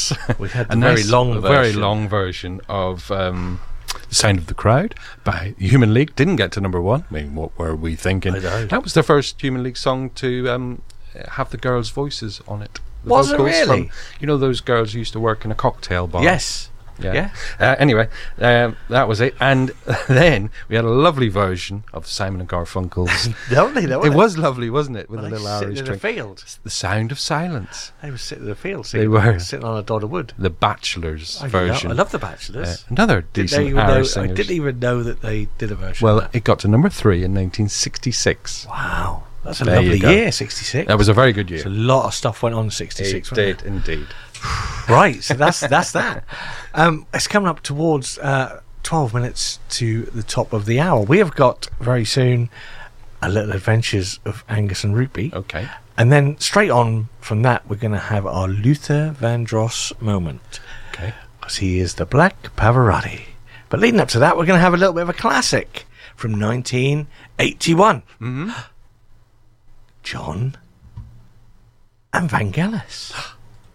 Yes. We had a the very long version of The Sound of the Crowd by Human League. Didn't get to number one. I mean, what were we thinking? I know. That was the first Human League song to have the girls' voices on it. The Was it vocals really? from, those girls who used to work in a cocktail bar. Yes. Yeah. Anyway, that was it. And then we had a lovely version of Simon and Garfunkel's. Lovely, though, It was lovely, wasn't it? With Well, a they little sitting Irish in drink. the field. The Sound of Silence. They were sitting in the field. They were. Sitting on a dod of wood. The Bachelors I version. love The Bachelors. Another decent Irish I singers. didn't even know that they did a version. Well, of that. it got to number 3 in 1966. Wow. That's a There you lovely go. year, 66. That was a very good year. A lot of stuff went on in 66. It wasn't did indeed. Right, so that's that. It's coming up towards 12 minutes to the top of the hour. We have got very soon A Little Adventures of Angus and Ruby. Okay. And then straight on from that, we're going to have our Luther Vandross moment. Okay. Because he is the Black Pavarotti. But leading up to that, we're going to have a little bit of a classic from 1981. Mm-hmm. John and Vangelis.